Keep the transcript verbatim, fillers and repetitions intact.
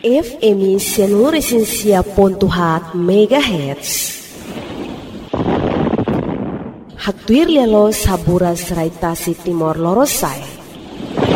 F M Seluruh Pontuhat Megahertz. Haktuir lialo saburas raitasi Timor Lorosai.